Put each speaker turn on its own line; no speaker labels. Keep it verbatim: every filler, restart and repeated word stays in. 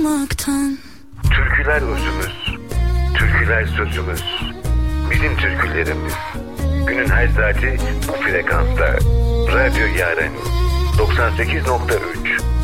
olmaktan.
Türküler özümüz, türküler sözümüz, bizim türkülerimiz. Günün her saati bu frekansta. Radyo Yaren doksan sekiz nokta üç.